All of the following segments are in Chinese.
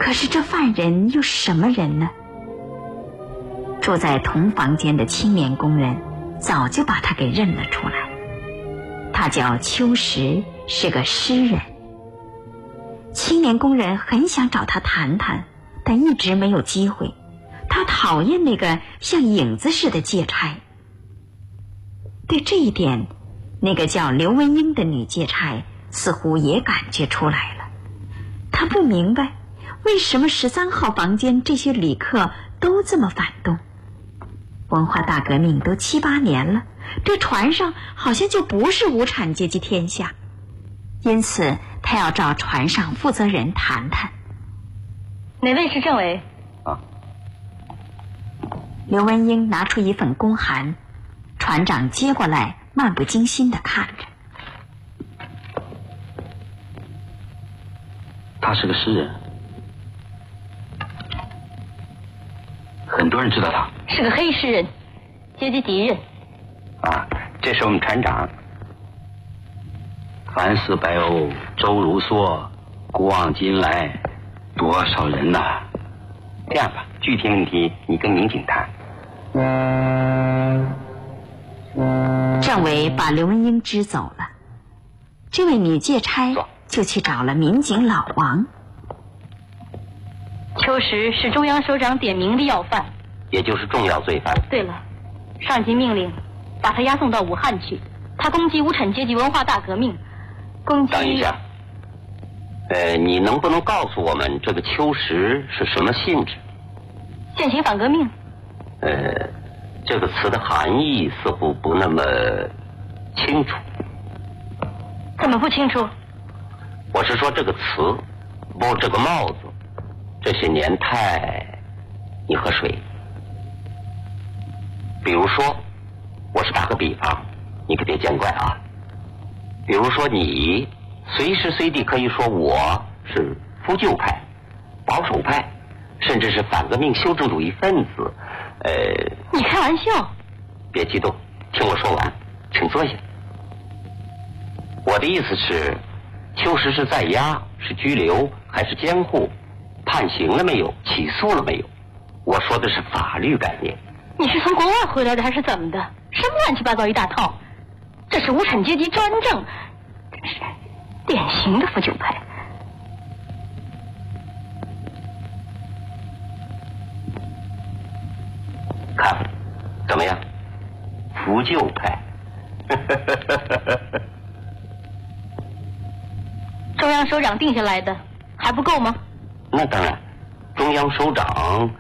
可是这犯人又是什么人呢？住在同房间的青年工人早就把他给认了出来，他叫秋实，是个诗人。青年工人很想找他谈谈，但一直没有机会。他讨厌那个像影子似的借差。对这一点，那个叫刘文英的女借差似乎也感觉出来了。她不明白为什么13号房间这些旅客都这么反动。文化大革命都7、8年了，这船上好像就不是无产阶级天下。因此他要找船上负责人谈谈。 哪位是政委？ 刘文英拿出一份公函，船长接过来，漫不经心地看着。 他是个诗人，很多人知道他。 是个黑诗人，阶级敌人。 这是我们船长。凡似白鸥，周如梭，古往今来，多少人呐！这样吧，具体问题你跟民警谈。 政委把刘文英支走了，这位女借差就去找了民警老王。 秋实是中央首长点名的要犯， 也就是重要罪犯。 对了，上级命令把他押送到武汉去。他攻击无产阶级文化大革命，攻击…… 等一下，你能不能告诉我们这个秋实是什么性质？ 现行反革命。 这个词的含义似乎不那么清楚。 怎么不清楚？ 我是说这个词，不，这个帽子，这些年态，你和谁？比如说，我是打个比方，你可别见怪啊。比如说你随时随地可以说我是复旧派、保守派，甚至是反革命修正主义分子。 你开玩笑？ 别激动，听我说完，请坐下。我的意思是，秋实是在押，是拘留，还是监护？判刑了没有？起诉了没有？我说的是法律概念。 你是从国外回来的还是怎么的？什么乱七八糟一大套？这是无产阶级专政，真是典型的复旧派。 看怎么样？复旧派。 中央首长定下来的还不够吗？ 那当然，中央首长，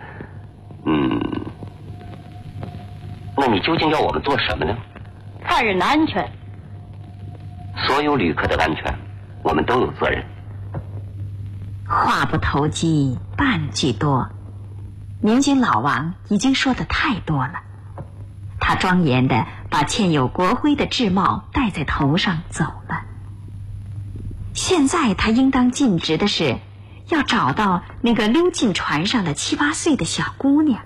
那你究竟要我们做什么呢？ 犯人的安全， 所有旅客的安全，我们都有责任。 话不投机半句多，民警老王已经说的太多了。他庄严地把嵌有国徽的制帽戴在头上走了。现在他应当尽职的是要找到那个溜进船上的7、8岁的小姑娘。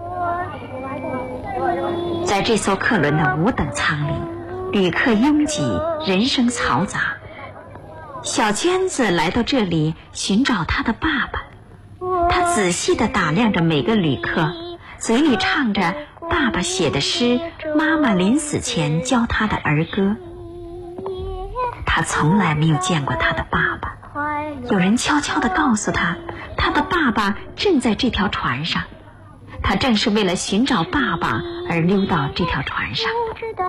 在这艘客轮的5等舱里，旅客拥挤，人声嘈杂。小娟子来到这里寻找她的爸爸，她仔细地打量着每个旅客，嘴里唱着爸爸写的诗，妈妈临死前教他的儿歌。他从来没有见过他的爸爸，有人悄悄地告诉他，他的爸爸正在这条船上，他正是为了寻找爸爸而溜到这条船上的。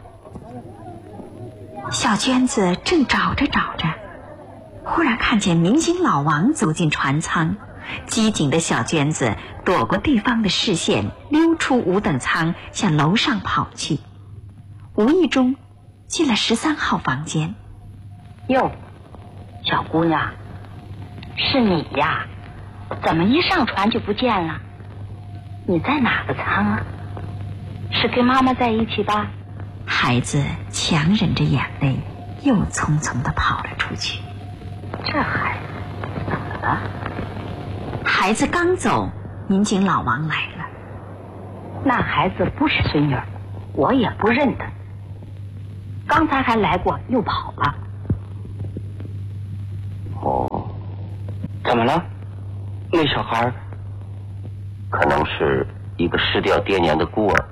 小娟子正找着找着，忽然看见民警老王走进船舱，机警的小娟子躲过对方的视线，溜出5等舱向楼上跑去，无意中进了13号房间。 哟，小姑娘，是你呀？怎么一上船就不见了？你在哪个舱啊？是跟妈妈在一起吧？ 孩子强忍着眼泪，又匆匆地跑了出去。 这孩子怎么了？ 孩子刚走，民警老王来了。 那孩子不是孙女儿，我也不认得。刚才还来过，又跑了。 哦，怎么了？ 那小孩可能是一个失掉爹娘的孤儿。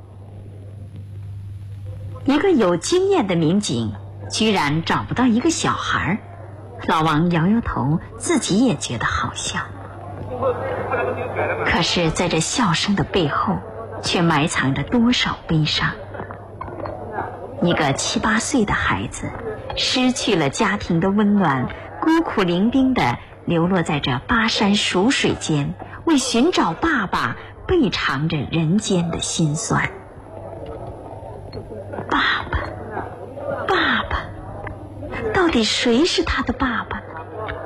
一个有经验的民警居然找不到一个小孩，老王摇摇头，自己也觉得好笑。可是在这笑声的背后，却埋藏着多少悲伤。一个7、8岁的孩子失去了家庭的温暖，孤苦伶仃地流落在这巴山蜀水间，为寻找爸爸背尝着人间的辛酸。爸爸，爸爸，到底谁是他的爸爸呢？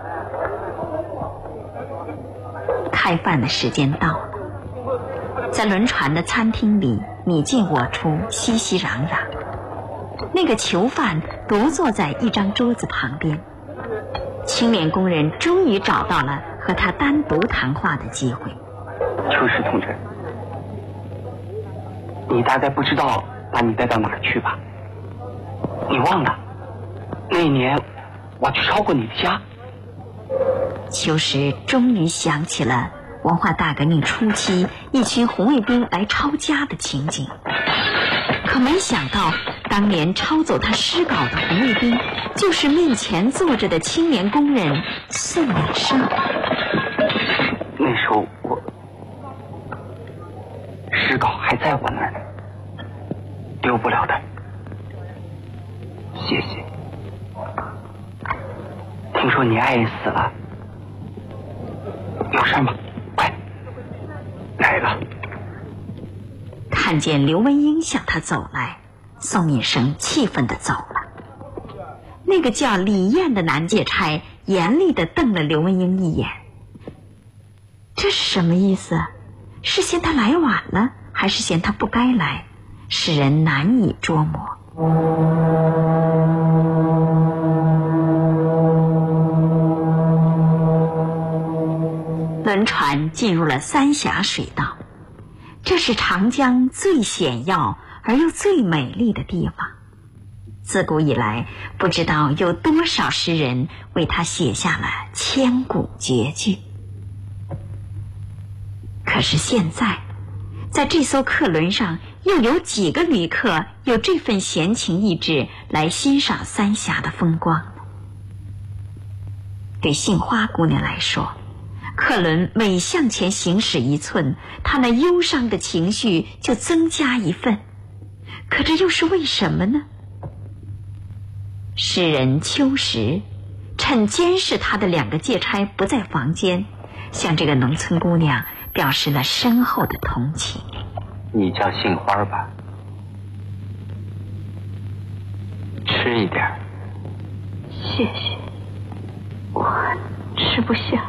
开饭的时间到了，在轮船的餐厅里，你进我出，熙熙攘攘。那个囚犯独坐在一张桌子旁边，青年工人终于找到了和他单独谈话的机会。 秋实同志，你大概不知道把你带到哪儿去吧？你忘了那一年我去抄过你的家。 秋实终于想起了文化大革命初期一群红卫兵来抄家的情景，可没想到当年抄走他诗稿的红卫兵就是面前坐着的青年工人宋永生。 那时候我诗稿还在我那儿呢，丢不了的。谢谢。听说你爱人死了，有事吗？快来了。 看见刘文英向他走来，宋敏生气愤地走了。那个叫李艳的男戒差严厉地瞪了刘文英一眼。这是什么意思？是嫌他来晚了，还是嫌他不该来？使人难以捉摸。轮船进入了三峡水道，这是长江最险要而又最美丽的地方。自古以来，不知道有多少诗人为它写下了千古绝句。可是现在，在这艘客轮上，又有几个旅客有这份闲情逸致来欣赏三峡的风光呢？对杏花姑娘来说，客轮每向前行驶一寸，她那忧伤的情绪就增加一份。可这又是为什么呢？诗人秋实趁监视他的2个戒差不在房间，向这个农村姑娘表示了深厚的同情。 你叫杏花吧，吃一点。 谢谢，我吃不下。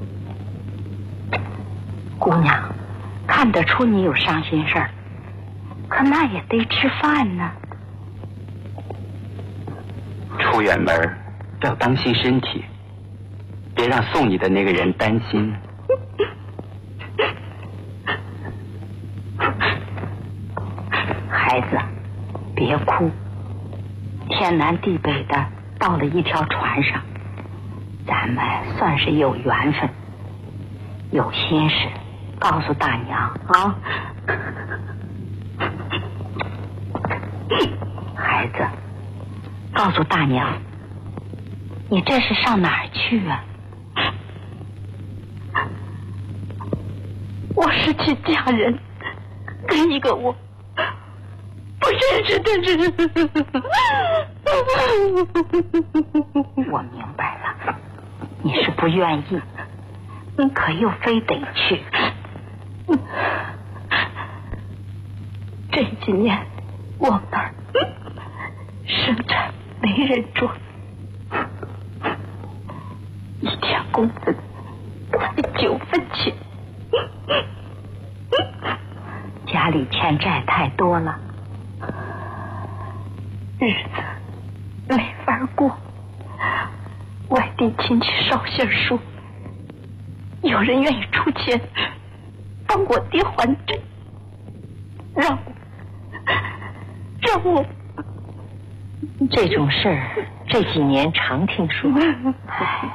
姑娘，看得出你有伤心事儿，可那也得吃饭呢。 出远门要当心身体，别让送你的那个人担心。 孩子，别哭，天南地北的到了一条船上，咱们算是有缘分，有心事告诉大娘啊。孩子，告诉大娘，你这是上哪儿去啊？ 我是去嫁人，跟一个我不认识的人。 我明白了，你是不愿意，可又非得去。 这几年我们那儿生产没人做，一天工资才9分钱， 家里欠债太多了， 日子没法过。外地亲戚捎信说，有人愿意出钱帮我爹还债，让我这种事儿这几年常听说。